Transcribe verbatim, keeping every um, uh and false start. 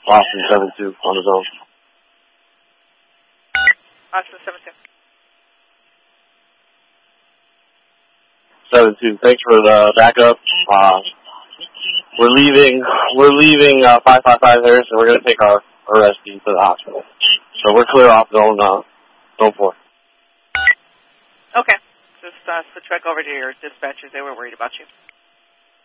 Austin seven two on his own. Austin seven two. seven two. Thanks for the backup. Uh, we're leaving. We're leaving uh, five five five Harris, and we're going to take our arrestee to the hospital. So we're clear off zone uh, zone four. Okay. Just uh, switch back over to your dispatchers. They were worried about you.